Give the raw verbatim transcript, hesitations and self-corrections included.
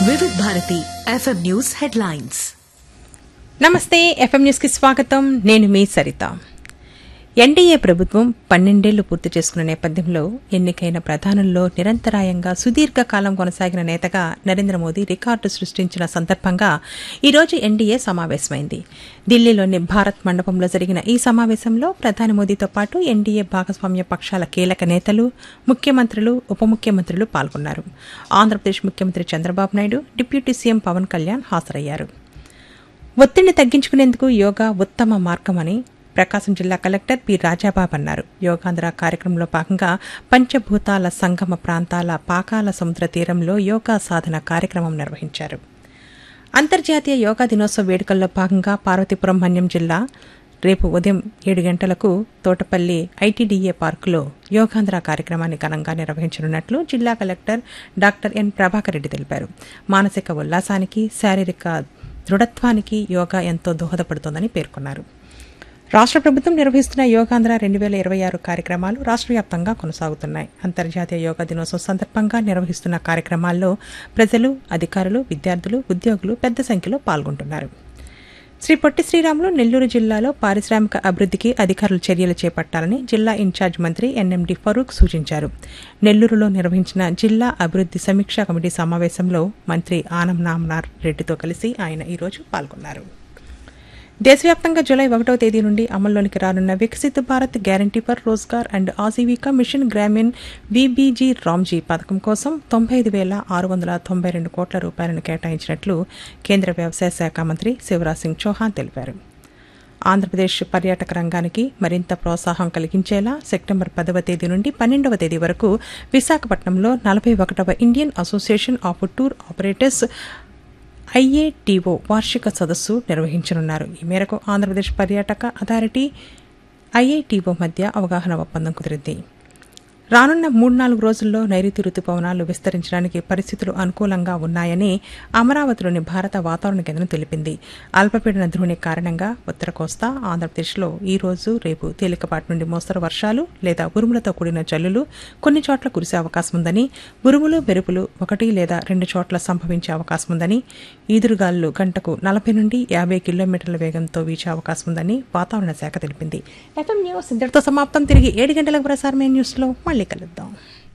వివిధ Bharati FM news headlines. నమస్తే, FM news కి స్వాగతం. నేను మీ సరిత. ఎన్డీఏ ప్రభుత్వం పన్నెండేళ్లు పూర్తి చేసుకున్న నేపథ్యంలో ఎన్నికైన ప్రధానుల్లో నిరంతరాయంగా సుదీర్ఘకాలం కొనసాగిన నేతగా నరేంద్ర మోదీ రికార్డు సృష్టించిన సందర్భంగా ఈరోజు ఎన్డీఏ సమావేశమైంది. ఢిల్లీలోని భారత్ మండపంలో జరిగిన ఈ సమావేశంలో ప్రధాని మోదీతో పాటు ఎన్డీఏ భాగస్వామ్య పక్షాల కీలక నేతలు, ముఖ్యమంత్రులు, ఉప ముఖ్యమంత్రులు పాల్గొన్నారు. ఆంధ్రప్రదేశ్ ముఖ్యమంత్రి చంద్రబాబు నాయుడు, డిప్యూటీ సీఎం పవన్ కళ్యాణ్ హాజరయ్యారు. ఒత్తిడిని తగ్గించుకునేందుకు యోగా ఉత్తమ మార్గమని ప్రకాశం జిల్లా కలెక్టర్ పి రాజాబాబు అన్నారు. యోగాంధ్ర కార్యక్రమంలో భాగంగా పంచభూతాల సంగమ ప్రాంతాల పాకాల సముద్ర తీరంలో యోగా సాధన కార్యక్రమం నిర్వహించారు. అంతర్జాతీయ యోగా దినోత్సవ వేడుకల్లో భాగంగా పార్వతీపురం మన్యం జిల్లా రేపు ఉదయం ఏడు గంటలకు తోటపల్లి ఐటీడీఏ పార్కులో యోగాంధ్ర కార్యక్రమాన్ని ఘనంగా నిర్వహించనున్నట్లు జిల్లా collector doctor N Prabhakar Reddy తెలిపారు. మానసిక ఉల్లాసానికి, శారీరక దృఢత్వానికి యోగా ఎంతో దోహదపడుతోందని పేర్కొన్నారు. రాష్ట్ర ప్రభుత్వం నిర్వహిస్తున్న యోగాంధ్ర రెండు వేల ఇరవై ఆరు కార్యక్రమాలు రాష్ట్ర వ్యాప్తంగా కొనసాగుతున్నాయి. అంతర్జాతీయ యోగా దినోత్సవం సందర్భంగా నిర్వహిస్తున్న కార్యక్రమాల్లో ప్రజలు, అధికారులు, విద్యార్థులు, ఉద్యోగులు పెద్ద సంఖ్యలో పాల్గొంటున్నారు. శ్రీ పొట్టి శ్రీరాములు నెల్లూరు జిల్లాలో పారిశ్రామిక అభివృద్ధికి అధికారులు చర్యలు చేపట్టాలని జిల్లా ఇన్ఛార్జ్ మంత్రి ఎన్ఎండి ఫరూక్ సూచించారు. నెల్లూరులో నిర్వహించిన జిల్లా అభివృద్ది సమీక్షా కమిటీ సమావేశంలో మంత్రి ఆనం నామనార్ రెడ్డితో కలిసి ఆయన ఈరోజు పాల్గొన్నారు. దేశవ్యాప్తంగా జూలై ఒకటవ తేదీ నుండి అమల్లోనికి రానున్న Viksit Bharat guarantee for Rozgar and Aajeevika machine Grameen VBG Ramji పథకం కోసం తొంభై ఐదు వేల ఆరు వందల తొంభై రెండు కోట్ల రూపాయలను కేటాయించినట్లు కేంద్ర వ్యవసాయ శాఖ మంత్రి శివరాజ్ సింగ్ చౌహాన్ తెలిపారు. ఆంధ్రప్రదేశ్ పర్యాటక రంగానికి మరింత ప్రోత్సాహం కలిగించేలా సెప్టెంబర్ పదవ తేదీ నుండి పన్నెండవ తేదీ వరకు విశాఖపట్నంలో నలభై ఒకటవ Indian association of tour operators IATO వార్షిక సదస్సు నిర్వహించనున్నారు. ఈ మేరకు ఆంధ్రప్రదేశ్ పర్యాటక అథారిటీ, ఐఏటీఓ మధ్య అవగాహన ఒప్పందం కుదిరింది. రానున్న మూడు నాలుగు రోజుల్లో నైరుతి రుతుపవనాలు విస్తరించడానికి పరిస్థితులు అనుకూలంగా ఉన్నాయని అమరావతిలోని భారత వాతావరణ కేంద్రం తెలిపింది. అల్పపీడన ద్రోణి కారణంగా ఉత్తర కోస్తా ఆంధ్రప్రదేశ్లో ఈ రోజు, రేపు తేలికపాటి నుండి మోస్తరు వర్షాలు లేదా ఉరుములతో కూడిన జల్లులు కొన్ని చోట్ల కురిసే అవకాశం ఉందని, ఉరుములు, మెరుపులు ఒకటి లేదా రెండు చోట్ల సంభవించే అవకాశం ఉందని, ఈదురుగాలులు గంటకు నలభై నుండి యాభై కిలోమీటర్ల వేగంతో వీచే అవకాశం ఉందని వాతావరణ శాఖ తెలిపింది. ఎఫ్ఎం న్యూస్ ఇంతటితో సమాప్తం. తిరిగి ఏడు గంటలకు ప్రసారమైన న్యూస్లో మళ్ళీ కలుద్దాం.